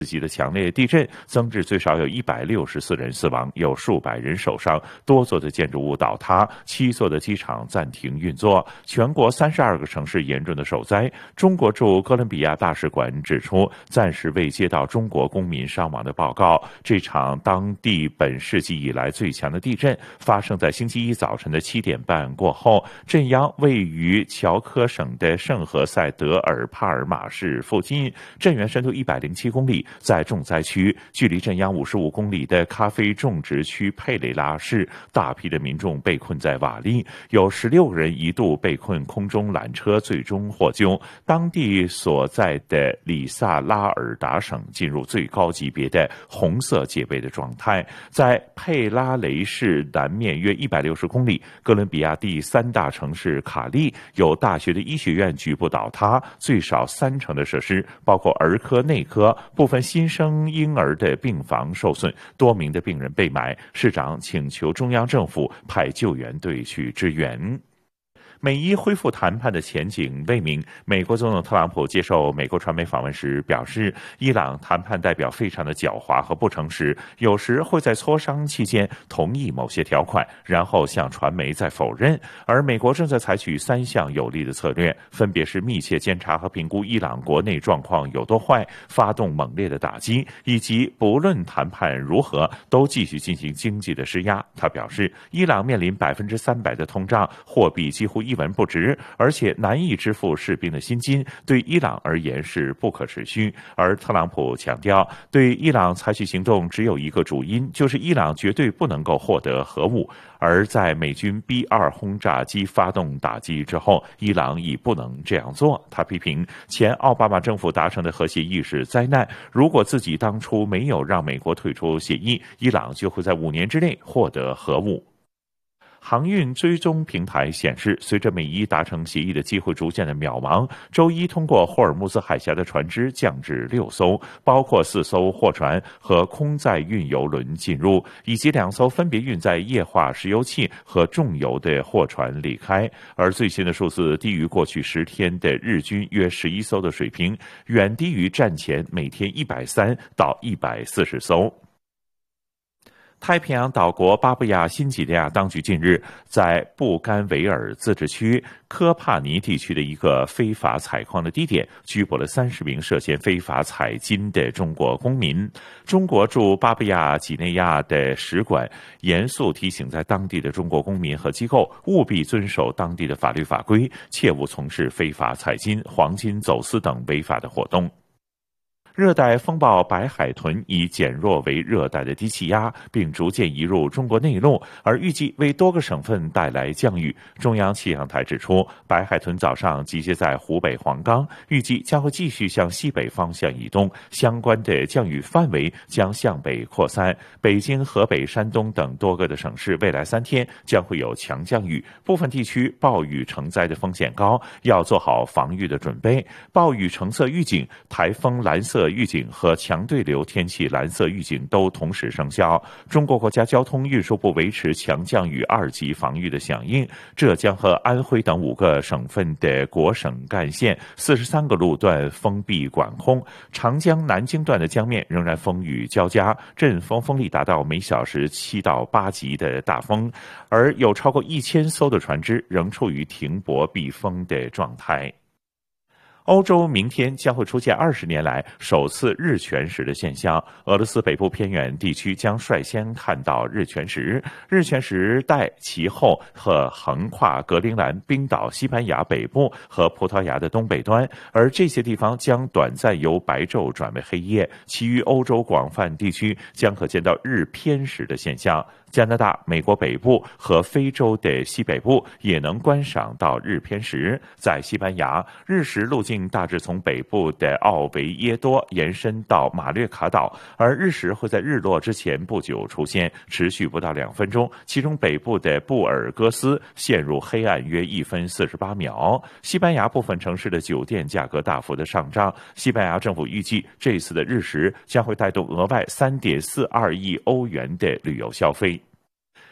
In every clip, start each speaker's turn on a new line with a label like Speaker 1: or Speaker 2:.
Speaker 1: 级的强烈地震，增至最少有164人死亡，有数百人受伤，多座的建筑物倒塌，7座的机场暂停运作，全国32个城市严重的受灾。中国驻哥伦比亚大使馆指出，暂时未接到中国公民伤亡的报告。这场当地本世纪以来最强的地震发生在星期一早晨的7点半过后，震央位于乔科省的圣何塞德尔帕尔马市附近，震源深度107公里。在重灾区，距离震央55公里的咖啡种植区佩雷拉市，大批的民众被困在瓦砾，有16个人一度被困空中缆车，最终获救。当地所在的里萨拉尔达省进入最高级别的红色戒备的状态。在佩拉雷市南面约160公里，哥伦比亚第3大城市卡利有大学的医学院局部倒塌，最少30%的设施，包括儿科、内科、部分新生婴儿的病房受损，多名的病人被埋。市长请求中央政府派救援队去支援。美伊恢复谈判的前景未明。美国总统特朗普接受美国传媒访问时表示，伊朗谈判代表非常的狡猾和不诚实，有时会在磋商期间同意某些条款，然后向传媒再否认。而美国正在采取3项有力的策略，分别是密切监察和评估伊朗国内状况有多坏，发动猛烈的打击，以及不论谈判如何，都继续进行经济的施压。他表示，伊朗面临300%的通胀，货币几乎一文不值，而且难以支付士兵的薪金，对伊朗而言是不可持续。而特朗普强调，对伊朗采取行动只有一个主因，就是伊朗绝对不能够获得核武。而在美军 B-2轰炸机发动打击之后，伊朗已不能这样做。他批评前奥巴马政府达成的核协议是灾难，如果自己当初没有让美国退出协议，伊朗就会在5年之内获得核武。航运追踪平台显示，随着美伊达成协议的机会逐渐的渺茫，周一通过霍尔木兹海峡的船只降至6艘，包括4艘货船和空载运油轮进入，以及2艘分别运载液化石油气和重油的货船离开。而最新的数字低于过去10天的日均约11艘的水平，远低于战前每天130到140艘。太平洋岛国巴布亚新几内亚当局近日在布干维尔自治区科帕尼地区的一个非法采矿的地点拘捕了30名涉嫌非法采金的中国公民。中国驻巴布亚几内亚的使馆严肃提醒在当地的中国公民和机构务必遵守当地的法律法规，切勿从事非法采金、黄金走私等违法的活动。热带风暴白海豚已减弱为热带的低气压，并逐渐移入中国内陆，而预计为多个省份带来降雨。中央气象台指出，白海豚早上集结在湖北黄冈，预计将会继续向西北方向移动，相关的降雨范围将向北扩散。北京、河北、山东等多个的省市未来3天将会有强降雨，部分地区暴雨成灾的风险高，要做好防御的准备。暴雨橙色预警、台风蓝色预警和强对流天气蓝色预警都同时生效。中国国家交通运输部维持强降雨2级防御的响应，浙江和安徽等5个省份的国省干线43个路段封闭管控，长江南京段的江面仍然风雨交加，阵风风力达到每小时7到8级的大风，而有超过1000艘的船只仍处于停泊避风的状态。欧洲明天将会出现20年来首次日全食的现象，俄罗斯北部偏远地区将率先看到日全食。日全食带其后和横跨格陵兰、冰岛、西班牙北部和葡萄牙的东北端，而这些地方将短暂由白昼转为黑夜。其余欧洲广泛地区将可见到日偏食的现象。加拿大、美国北部和非洲的西北部也能观赏到日偏食。在西班牙，日食路径大致从北部的奥维耶多延伸到马略卡岛，而日食会在日落之前不久出现，持续不到2分钟。其中北部的布尔戈斯陷入黑暗约1分48秒。西班牙部分城市的酒店价格大幅的上涨，西班牙政府预计这次的日食将会带动额外3.42亿欧元的旅游消费。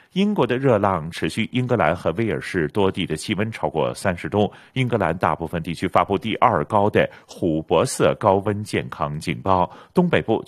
Speaker 1: 英国的热浪持续，英格兰和威尔士多地的气温超过30度。英格兰大部分地区发布第2高的琥珀色高温健康警报，东北部